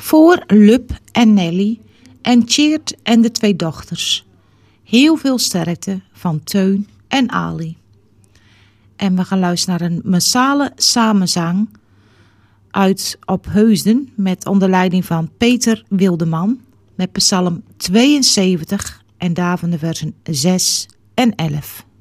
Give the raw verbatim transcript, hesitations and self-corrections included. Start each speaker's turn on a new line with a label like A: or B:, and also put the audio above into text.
A: Voor Lub en Nelly en Tjeerd en de twee dochters. Heel veel sterkte van Teun en Ali. En we gaan luisteren naar een massale samenzang uit Opheusden met onder leiding van Peter Wildeman met psalm tweeënzeventig en daarvan de versen zes en elf.